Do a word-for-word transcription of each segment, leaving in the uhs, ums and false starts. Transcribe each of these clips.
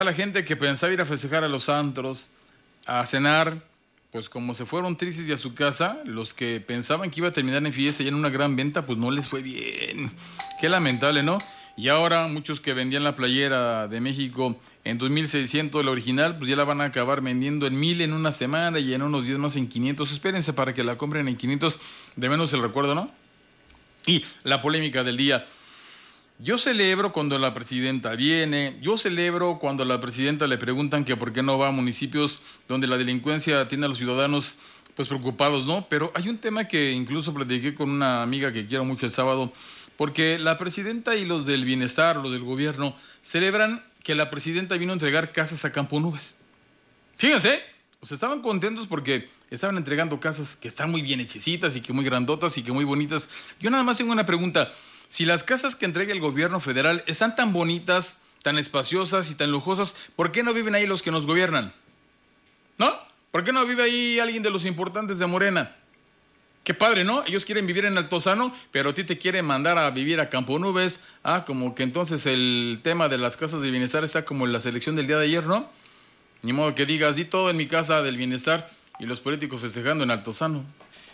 A la gente que pensaba ir a festejar a los antros, a cenar, pues como se fueron tristes y a su casa, los que pensaban que iba a terminar en fiesta y en una gran venta, pues no les fue bien. Qué lamentable, ¿no? Y ahora muchos que vendían la playera de México en dos mil seiscientos, la original, pues ya la van a acabar vendiendo en mil en una semana y en unos días más en quinientos. Espérense para que la compren en quinientos, de menos el recuerdo, ¿no? Y la polémica del día. Yo celebro cuando la presidenta viene, yo celebro cuando a la presidenta le preguntan que por qué no va a municipios donde la delincuencia tiene a los ciudadanos pues preocupados, ¿no? Pero hay un tema que incluso platiqué con una amiga que quiero mucho el sábado, porque la presidenta y los del bienestar, los del gobierno, celebran que la presidenta vino a entregar casas a Campo Nubes. Fíjense, o sea, estaban contentos porque estaban entregando casas que están muy bien hechicitas y que muy grandotas y que muy bonitas. Yo nada más tengo una pregunta. Si las casas que entrega el gobierno federal están tan bonitas, tan espaciosas y tan lujosas, ¿por qué no viven ahí los que nos gobiernan? ¿No? ¿Por qué no vive ahí alguien de los importantes de Morena? Qué padre, ¿no? Ellos quieren vivir en Altozano, pero a ti te quieren mandar a vivir a Campo Nubes. Ah, como que entonces el tema de las casas de bienestar está como en la selección del día de ayer, ¿no? Ni modo que digas, di todo en mi casa del bienestar y los políticos festejando en Altozano.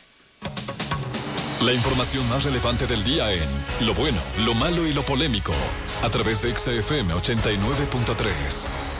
La información más relevante del día en Lo Bueno, Lo Malo y Lo Polémico, a través de X F M ochenta y nueve punto tres.